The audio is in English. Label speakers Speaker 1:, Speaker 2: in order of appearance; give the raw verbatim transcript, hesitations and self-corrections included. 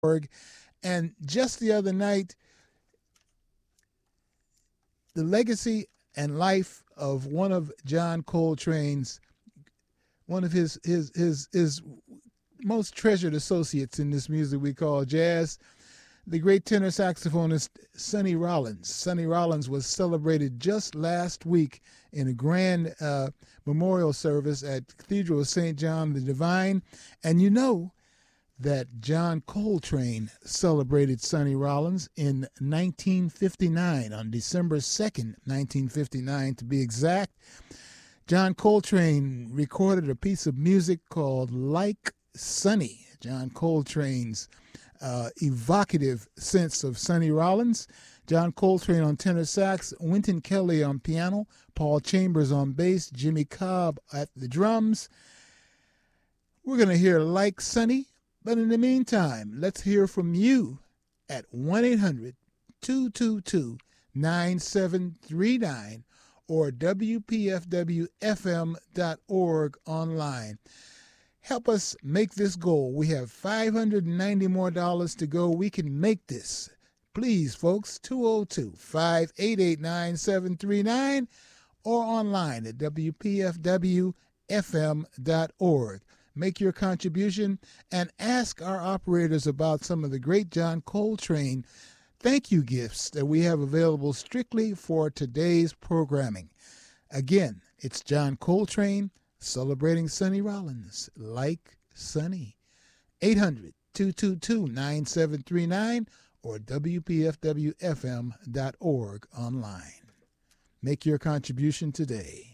Speaker 1: And just the other night, the legacy and life of one of John Coltrane's, one of his his his his most treasured associates in this music we call jazz, the great tenor saxophonist Sonny Rollins. Sonny Rollins was celebrated just last week in a grand uh, memorial service at Cathedral of Saint John the Divine. And you know that John Coltrane celebrated Sonny Rollins in nineteen fifty-nine, on December second, nineteen fifty-nine to be exact. John Coltrane recorded a piece of music called Like Sonny. John Coltrane's uh, evocative sense of Sonny Rollins. John Coltrane on tenor sax, Wynton Kelly on piano, Paul Chambers on bass, Jimmy Cobb at the drums. We're going to hear Like Sonny, but in the meantime, let's hear from you at one eight hundred two two two nine seven three nine or W P F W F M dot org online. Help us make this goal. We have five hundred ninety more dollars to go. We can make this. Please, folks, two oh two, five eight eight, nine seven three nine or online at W P F W F M dot org. Make your contribution and ask our operators about some of the great John Coltrane thank you gifts that we have available strictly for today's programming. Again, it's John Coltrane celebrating Sonny Rollins, Like Sonny. eight hundred two two two nine seven three nine or W P F W F M dot org online. Make your contribution today.